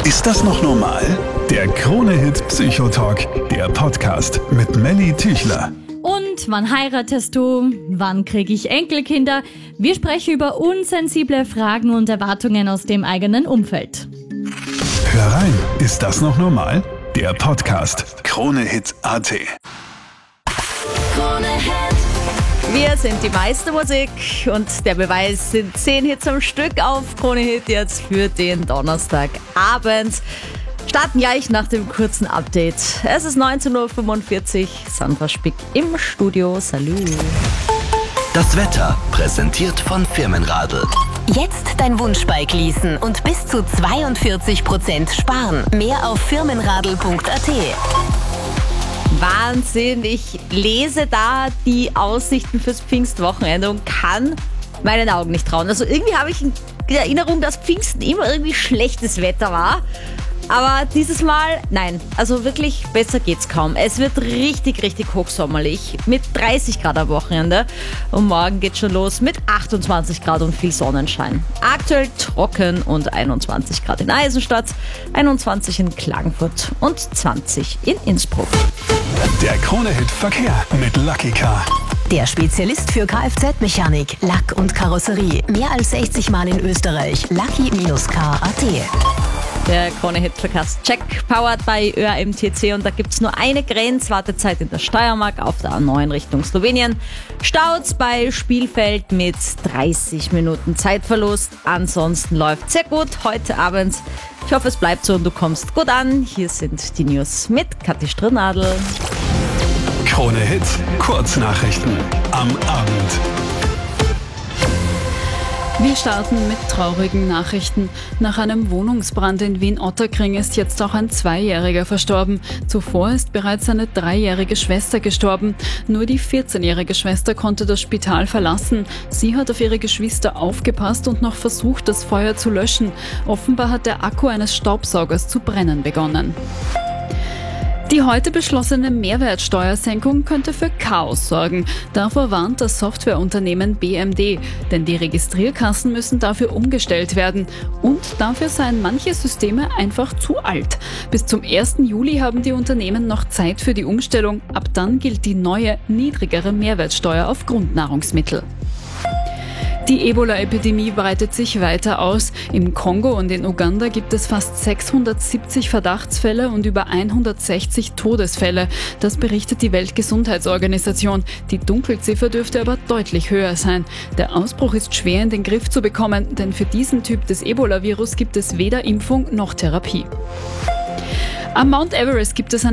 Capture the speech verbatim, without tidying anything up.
Ist das noch normal? Der Krone-Hit Psychotalk, der Podcast mit Melly Tüchler. Und wann heiratest du? Wann kriege ich Enkelkinder? Wir sprechen über unsensible Fragen und Erwartungen aus dem eigenen Umfeld. Hör rein, ist das noch normal? Der Podcast Krone-Hit Punkt at. Wir sind die meiste Musik und der Beweis sind zehn Hits am Stück auf Krone Hit jetzt für den Donnerstagabend. Starten gleich nach dem kurzen Update. Es ist neunzehn Uhr fünfundvierzig, Sandra Spick im Studio. Salü. Das Wetter präsentiert von Firmenradl. Jetzt dein Wunschbike leasen und bis zu zweiundvierzig Prozent sparen. Mehr auf firmenradl punkt at. Wahnsinn, ich lese da die Aussichten fürs Pfingstwochenende und kann meinen Augen nicht trauen. Also irgendwie habe ich die Erinnerung, dass Pfingsten immer irgendwie schlechtes Wetter war. Aber dieses Mal, nein, also wirklich besser geht's kaum. Es wird richtig, richtig hochsommerlich mit dreißig Grad am Wochenende. Und morgen geht's schon los mit achtundzwanzig Grad und viel Sonnenschein. Aktuell trocken und einundzwanzig Grad in Eisenstadt, einundzwanzig in Klagenfurt und zwanzig in Innsbruck. Der Krone-Hit Verkehr mit Lucky Car. Der Spezialist für Kfz-Mechanik, Lack und Karosserie. Mehr als sechzig Mal in Österreich. Lucky Car punkt at. Der Krone-Hit-Verkehrscheck powered by Ö A M T C und da gibt's nur eine Grenzwartezeit in der Steiermark auf der A neun Richtung Slowenien. Staus bei Spielfeld mit dreißig Minuten Zeitverlust. Ansonsten läuft sehr gut heute Abend. Ich hoffe, es bleibt so und du kommst gut an. Hier sind die News mit Kathi Strnadl. Krone-Hit Kurznachrichten am Abend. Wir starten mit traurigen Nachrichten. Nach einem Wohnungsbrand in Wien-Ottakring ist jetzt auch ein Zweijähriger verstorben. Zuvor ist bereits seine dreijährige Schwester gestorben. Nur die vierzehnjährige Schwester konnte das Spital verlassen. Sie hat auf ihre Geschwister aufgepasst und noch versucht, das Feuer zu löschen. Offenbar hat der Akku eines Staubsaugers zu brennen begonnen. Die heute beschlossene Mehrwertsteuersenkung könnte für Chaos sorgen. Davor warnt das Softwareunternehmen B M D, denn die Registrierkassen müssen dafür umgestellt werden. Und dafür seien manche Systeme einfach zu alt. Bis zum ersten Juli haben die Unternehmen noch Zeit für die Umstellung. Ab dann gilt die neue, niedrigere Mehrwertsteuer auf Grundnahrungsmittel. Die Ebola-Epidemie breitet sich weiter aus. Im Kongo und in Uganda gibt es fast sechshundertsiebzig Verdachtsfälle und über hundertsechzig Todesfälle. Das berichtet die Weltgesundheitsorganisation. Die Dunkelziffer dürfte aber deutlich höher sein. Der Ausbruch ist schwer in den Griff zu bekommen, denn für diesen Typ des Ebola-Virus gibt es weder Impfung noch Therapie. Am Mount Everest gibt es ein